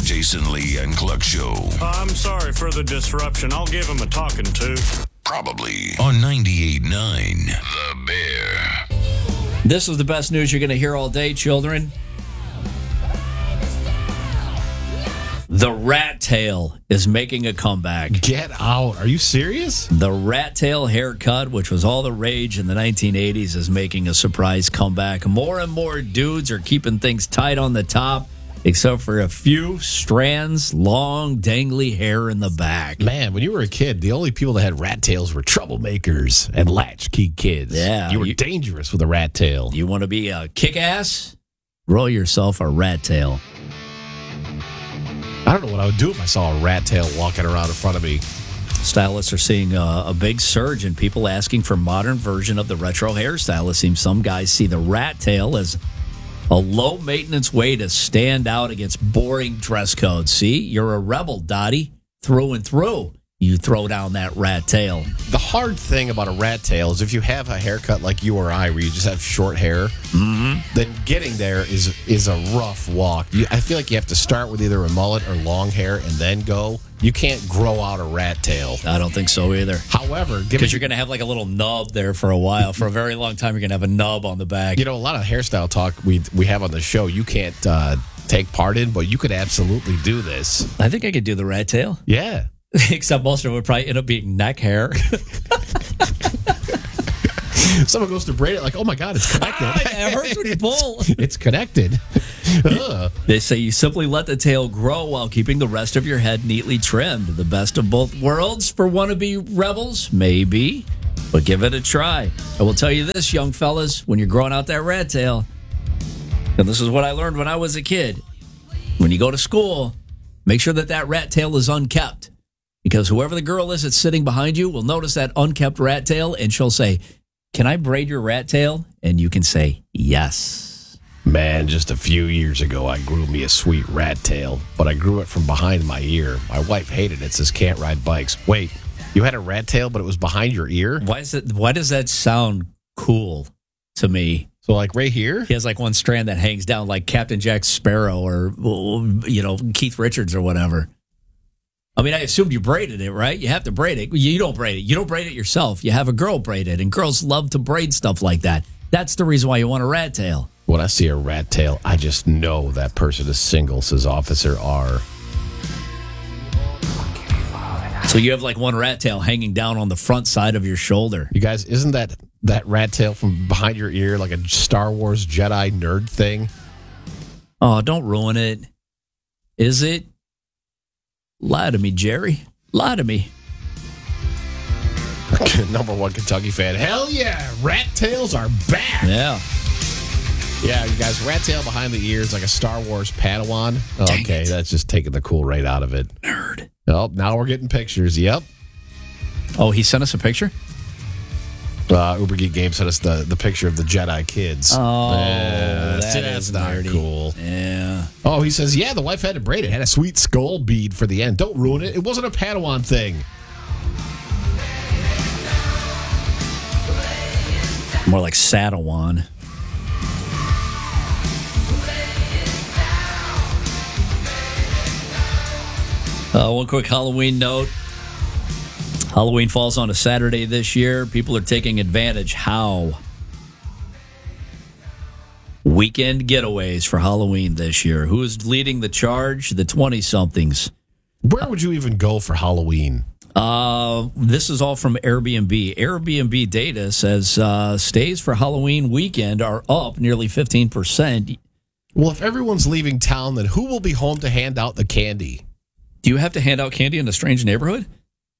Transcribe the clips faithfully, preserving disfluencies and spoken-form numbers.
Jason Lee and Cluck Show. I'm sorry for the disruption. I'll give him a talking to. Probably on ninety-eight point nine The Bear. This is the best news you're going to hear all day, children. The rat tail is making a comeback. Get out. Are you serious? The rat tail haircut, which was all the rage in the nineteen eighties, is making a surprise comeback. More and more dudes are keeping things tight on the top, except for a few strands, long, dangly hair in the back. Man, when you were a kid, the only people that had rat tails were troublemakers and latchkey kids. Yeah. You were you, dangerous with a rat tail. You want to be a kick-ass? Roll yourself a rat tail. I don't know what I would do if I saw a rat tail walking around in front of me. Stylists are seeing a, a big surge in people asking for modern version of the retro hairstyle. It seems some guys see the rat tail as a low-maintenance way to stand out against boring dress codes. See, you're a rebel, Dottie, through and through. You throw down that rat tail. The hard thing about a rat tail is if you have a haircut like you or I, where you just have short hair, mm-hmm. then getting there is is a rough walk. You, I feel like you have to start with either a mullet or long hair and then go. You can't grow out a rat tail. I don't think so either. However, because you're going to have like a little nub there for a while. For a very long time, you're going to have a nub on the back. You know, a lot of hairstyle talk we we have on the show, you can't uh, take part in, but you could absolutely do this. I think I could do the rat tail. Yeah. Except most of it would probably end up being neck hair. Someone goes to braid it like, oh my God, it's connected. Ah, it hurts when you pull. It's connected. They say you simply let the tail grow while keeping the rest of your head neatly trimmed. The best of both worlds for wannabe rebels? Maybe. But give it a try. I will tell you this, young fellas, when you're growing out that rat tail, and this is what I learned when I was a kid, when you go to school, make sure that that rat tail is unkept. Because whoever the girl is that's sitting behind you will notice that unkept rat tail, and she'll say, can I braid your rat tail? And you can say, yes. Man, just a few years ago, I grew me a sweet rat tail, but I grew it from behind my ear. My wife hated it, says can't ride bikes. Wait, you had a rat tail, but it was behind your ear? Why is it? Why does that sound cool to me? So like right here? He has like one strand that hangs down like Captain Jack Sparrow or, you know, Keith Richards or whatever. I mean, I assumed you braided it, right? You have to braid it. You don't braid it. You don't braid it yourself. You have a girl braid it, and girls love to braid stuff like that. That's the reason why you want a rat tail. When I see a rat tail, I just know that person is single, says Officer R. So you have like one rat tail hanging down on the front side of your shoulder. You guys, isn't that that rat tail from behind your ear like a Star Wars Jedi nerd thing? Oh, don't ruin it. Is it? Lie to me, Jerry. Lie to me. Number one Kentucky fan. Hell yeah, rat tails are back. Yeah. Yeah, you guys, rat tail behind the ears like a Star Wars Padawan. Oh, okay, that's just taking the cool right out of it. Nerd. Oh, now we're getting pictures. Yep. Oh, he sent us a picture? Uh, Uber Geek Game sent us the, the picture of the Jedi kids. Oh, yeah, that that's is not nerdy. cool. Yeah. Oh, he says, yeah, the wife had to braid it. Had a sweet skull bead for the end. Don't ruin it. It wasn't a Padawan thing. More like Sadawan. Uh, one quick Halloween note. Halloween falls on a Saturday this year. People are taking advantage. How? Weekend getaways for Halloween this year. Who is leading the charge? The twenty-somethings. Where would you even go for Halloween? Uh, this is all from Airbnb. Airbnb data says uh, stays for Halloween weekend are up nearly fifteen percent. Well, if everyone's leaving town, then who will be home to hand out the candy? Do you have to hand out candy in a strange neighborhood?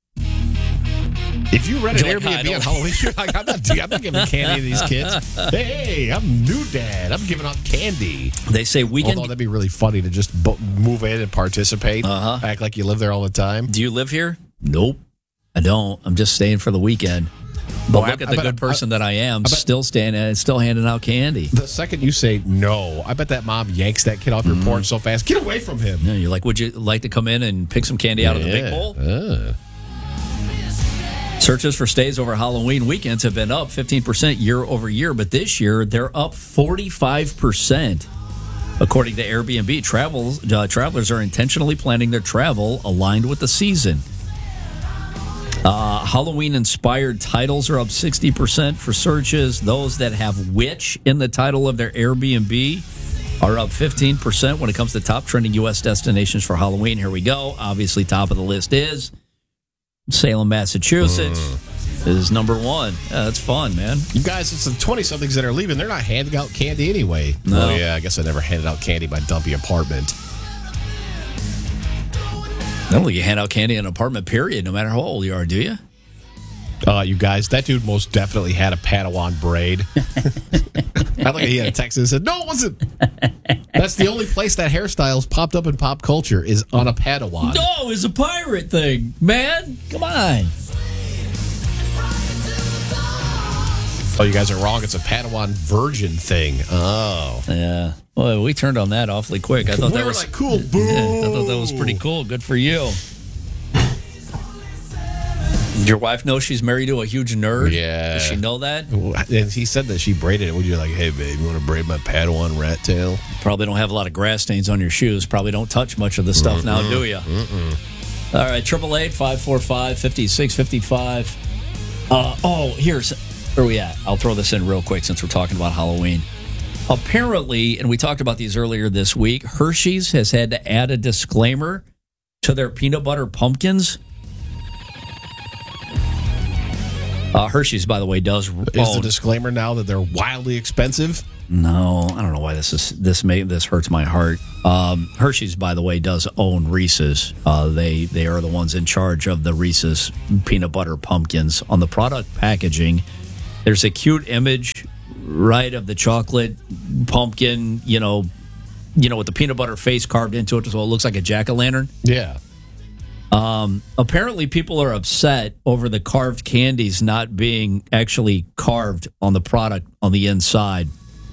If you rent an You're like, Airbnb on Halloween, you're like, I'm not, I'm not giving candy to these kids. Hey, I'm new dad. I'm giving out candy. They say weekend. Although that'd be really funny to just bo- move in and participate. Uh-huh. Act like you live there all the time. Do you live here? Nope. I don't. I'm just staying for the weekend. But Well, look I- at I the bet- good person that I am, bet- still standing and still handing out candy. The second you say no, I bet that mom yanks that kid off your porch so fast. Get away from him. Yeah, you're like, would you like to come in and pick some candy out of the big Yeah. bowl? Uh. Searches for stays over Halloween weekends have been up fifteen percent year over year, but this year they're up forty-five percent. According to Airbnb, travels, uh, travelers are intentionally planning their travel aligned with the season. Uh, Halloween-inspired titles are up sixty percent for searches. Those that have witch in the title of their Airbnb are up fifteen percent when it comes to top trending U S destinations for Halloween. Here we go. Obviously, top of the list is Salem, Massachusetts. Mm. Is number one. Uh, that's fun, man. You guys, it's the twenty-somethings that are leaving. They're not handing out candy anyway. No. Oh, yeah, I guess I never handed out candy in my dumpy apartment. I don't think you hand out candy in an apartment, period, no matter how old you are, do you? Uh, you guys, that dude most definitely had a Padawan braid. I think he had a text and said, no, it wasn't. That's the only place that hairstyle's popped up in pop culture is on a Padawan. No, it's a pirate thing, man. Come on. Oh, you guys are wrong. It's a Padawan virgin thing. Oh. Yeah. Well, we turned on that awfully quick. I thought We're that was like, cool. Boo. Yeah, I thought that was pretty cool. Good for you. Did your wife know she's married to a huge nerd? Yeah. Does she know that? And he said that she braided it. When you're like, hey, babe, you want to braid my Padawan rat tail? Probably don't have a lot of grass stains on your shoes. Probably don't touch much of the stuff mm-hmm. now, do you? Mm-mm. All right, triple eight five four five five six five five. Uh, oh, here's where we at. I'll throw this in real quick since we're talking about Halloween. Apparently, and we talked about these earlier this week, Hershey's has had to add a disclaimer to their peanut butter pumpkins. Uh, Hershey's, by the way, does is own, the disclaimer now that they're wildly expensive? No, I don't know why this is this may this hurts my heart. Um, Hershey's, by the way, does own Reese's. Uh, they they are the ones in charge of the Reese's peanut butter pumpkins. On the product packaging, there's a cute image, right, of the chocolate pumpkin, you know, you know, with the peanut butter face carved into it, so it looks like a jack-o'-lantern. Yeah. Um, apparently, people are upset over the carved candies not being actually carved on the product on the inside.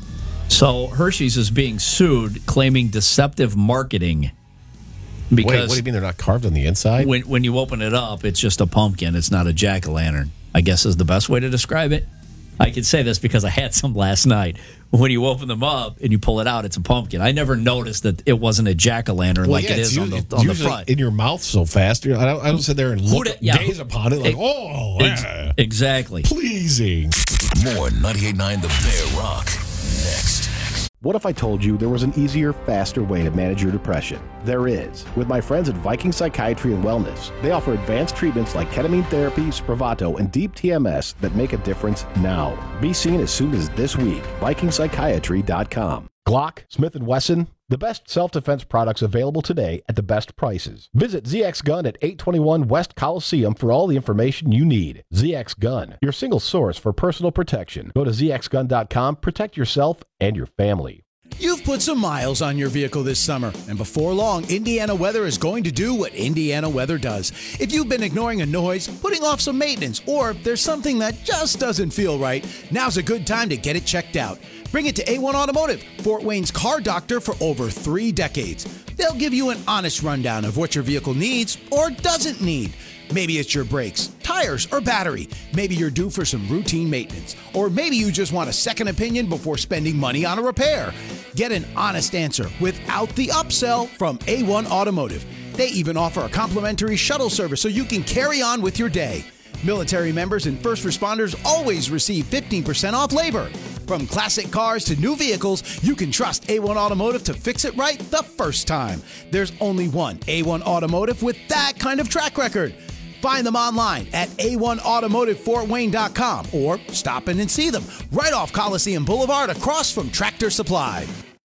So Hershey's is being sued, claiming deceptive marketing. Because Wait, what do you mean they're not carved on the inside? When, when you open it up, it's just a pumpkin. It's not a jack-o'-lantern, I guess is the best way to describe it. I can say this because I had some last night. When you open them up and you pull it out, it's a pumpkin. I never noticed that it wasn't a jack-o'-lantern well, like yeah, it is usually, on the, on the front. In your mouth so fast. I don't, I don't sit there and look, it, yeah, gaze upon it like, it, oh, ex- yeah. Exactly. Pleasing. More ninety-eight point nine The Bear Rock. Next. What if I told you there was an easier, faster way to manage your depression? There is. With my friends at Viking Psychiatry and Wellness, they offer advanced treatments like ketamine therapy, Spravato, and deep T M S that make a difference now. Be seen as soon as this week. Viking Psychiatry dot com. Glock, Smith and Wesson, the best self-defense products available today at the best prices. Visit Z X Gun at eight twenty-one West Coliseum for all the information you need. Z X Gun, your single source for personal protection. Go to Z X gun dot com, protect yourself and your family. You've put some miles on your vehicle this summer, and before long, Indiana Weather is going to do what Indiana Weather does. If you've been ignoring a noise, putting off some maintenance, or there's something that just doesn't feel right, now's a good time to get it checked out. Bring it to A one Automotive, Fort Wayne's car doctor for over three decades. They'll give you an honest rundown of what your vehicle needs or doesn't need. Maybe it's your brakes, tires, or battery. Maybe you're due for some routine maintenance. Or maybe you just want a second opinion before spending money on a repair. Get an honest answer without the upsell from A one Automotive. They even offer a complimentary shuttle service so you can carry on with your day. Military members and first responders always receive fifteen percent off labor. From classic cars to new vehicles, you can trust A one Automotive to fix it right the first time. There's only one A one Automotive with that kind of track record. Find them online at A one automotive fort wayne dot com or stop in and see them right off Coliseum Boulevard across from Tractor Supply.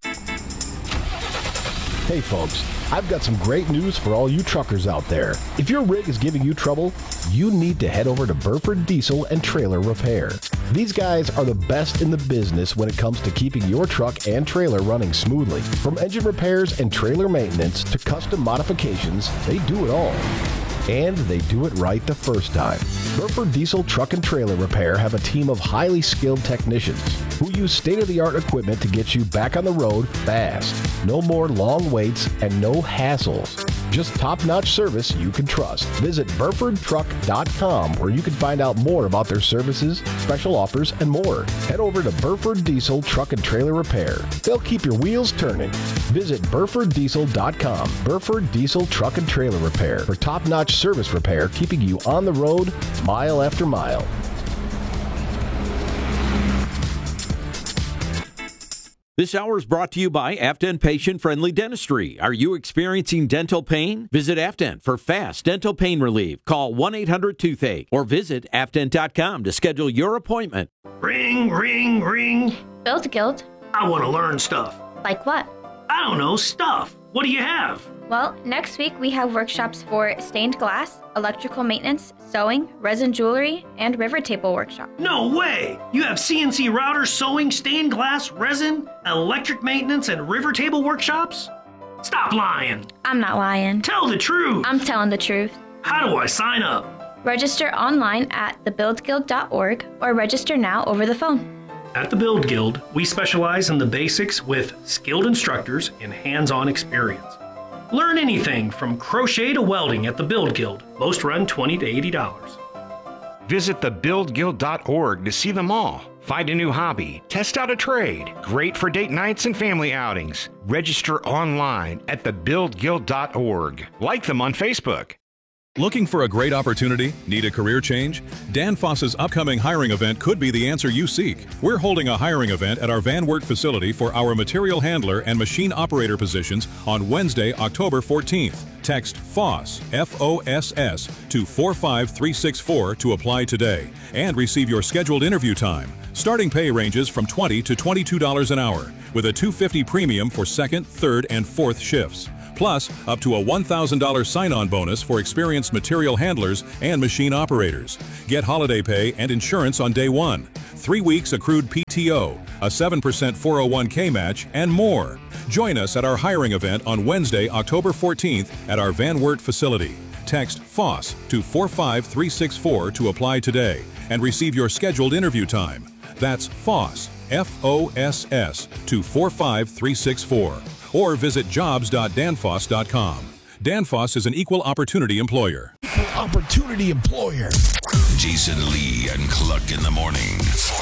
Hey folks, I've got some great news for all you truckers out there. If your rig is giving you trouble, you need to head over to Burford Diesel and Trailer Repair. These guys are the best in the business when it comes to keeping your truck and trailer running smoothly. From engine repairs and trailer maintenance to custom modifications, they do it all. And they do it right the first time. Burford Diesel Truck and Trailer Repair have a team of highly skilled technicians who use state-of-the-art equipment to get you back on the road fast. No more long waits and no hassles. Just top-notch service you can trust. Visit Burford Truck dot com where you can find out more about their services, special offers, and more. Head over to Burford Diesel Truck and Trailer Repair. They'll keep your wheels turning. Visit Burford Diesel dot com. Burford Diesel Truck and Trailer Repair for top-notch service repair, keeping you on the road mile after mile. This hour is brought to you by Afton Patient Friendly Dentistry. Are you experiencing dental pain? Visit Afton for fast dental pain relief. Call one eight hundred toothache or visit afton dot com to schedule your appointment. Ring, ring, ring. Build Guild. I want to learn stuff. Like what? I don't know, stuff. What do you have? Well, next week we have workshops for stained glass, electrical maintenance, sewing, resin jewelry, and river table workshop. No way! You have C N C routers, sewing, stained glass, resin, electric maintenance, and river table workshops? Stop lying. I'm not lying. Tell the truth. I'm telling the truth. How do I sign up? Register online at the build guild dot org or register now over the phone. At the Build Guild, we specialize in the basics with skilled instructors and hands-on experience. Learn anything from crochet to welding at the Build Guild. Most run twenty dollars to eighty dollars. Visit the build guild dot org to see them all. Find a new hobby, test out a trade. Great for date nights and family outings. Register online at the build guild dot org. Like them on Facebook. Looking for a great opportunity? Need a career change? Danfoss's upcoming hiring event could be the answer you seek. We're holding a hiring event at our Van Wert facility for our material handler and machine operator positions on Wednesday, October fourteenth. Text FOSS, F O S S, to four five three six four to apply today and receive your scheduled interview time. Starting pay ranges from twenty dollars to twenty-two dollars an hour, with a two hundred fifty dollars premium for second, third, and fourth shifts. Plus, up to a one thousand dollars sign-on bonus for experienced material handlers and machine operators. Get holiday pay and insurance on day one, three weeks accrued P T O, a seven percent four oh one k match, and more. Join us at our hiring event on Wednesday, October fourteenth at our Van Wert facility. Text FOSS to four five three six four to apply today and receive your scheduled interview time. That's FOSS, F O S S, to four five three six four. Or visit jobs dot danfoss dot com. Danfoss is an equal opportunity employer. Opportunity employer. Jason Lee and Cluck in the morning.